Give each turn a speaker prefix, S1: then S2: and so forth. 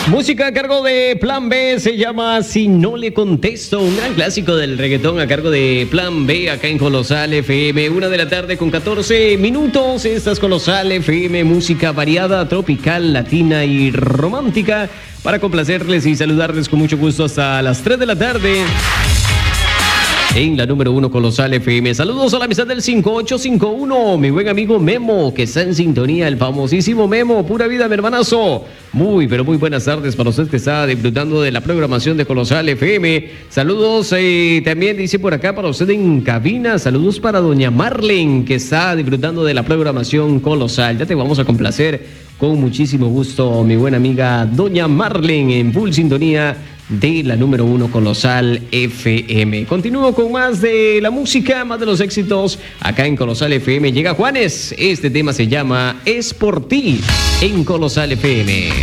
S1: Música a cargo de Plan B se llama Si no le contesto, un gran clásico del reggaetón a cargo de Plan B acá en Colosal FM, 1:14 p.m. Esta es Colosal FM, música variada, tropical, latina y romántica para complacerles y saludarles con mucho gusto hasta las 3 de la tarde. En la número 1 Colosal FM. Saludos a la amistad del 5851, mi buen amigo Memo, que está en sintonía, el famosísimo Memo. Pura vida, mi hermanazo. Muy, pero muy buenas tardes para usted que está disfrutando de la programación de Colosal FM. Saludos también dice por acá para usted en cabina. Saludos para doña Marlen, que está disfrutando de la programación Colosal. Ya te vamos a complacer con muchísimo gusto, mi buena amiga doña Marlen, en full sintonía de la número 1 Colosal FM. Continúo con más de la música, más de los éxitos acá en Colosal FM. Llega Juanes, este tema se llama Es por ti en Colosal FM.